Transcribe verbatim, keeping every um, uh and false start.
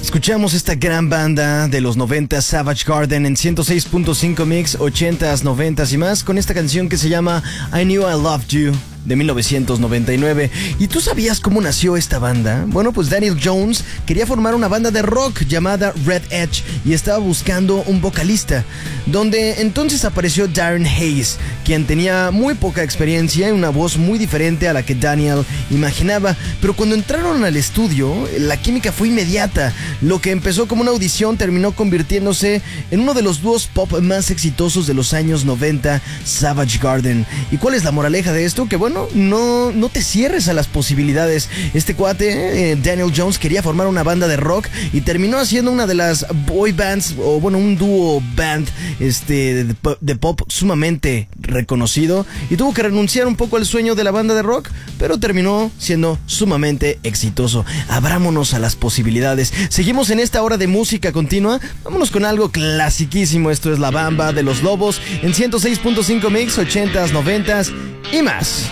Escuchamos esta gran banda de los noventas, Savage Garden, en ciento seis punto cinco Mix, ochentas, noventas y más, con esta canción que se llama I Knew I Loved You, de mil novecientos noventa y nueve. ¿Y tú sabías cómo nació esta banda? Bueno, pues Daniel Jones quería formar una banda de rock llamada Red Edge y estaba buscando un vocalista, donde entonces apareció Darren Hayes, quien tenía muy poca experiencia y una voz muy diferente a la que Daniel imaginaba. Pero cuando entraron al estudio, la química fue inmediata. Lo que empezó como una audición terminó convirtiéndose en uno de los dúos pop más exitosos de los años noventa, Savage Garden. ¿Y cuál es la moraleja de esto? Que bueno, no, no te cierres a las posibilidades. Este cuate, eh, Daniel Jones, quería formar una banda de rock y terminó haciendo una de las boy bands, o bueno, un dúo band este, de, de pop sumamente reconocido, y tuvo que renunciar un poco al sueño de la banda de rock, pero terminó siendo sumamente exitoso. Abrámonos a las posibilidades. Seguimos en esta hora de música continua. Vámonos con algo clasiquísimo. Esto es La Bamba de los Lobos en ciento seis punto cinco Mix, ochentas, noventas y más.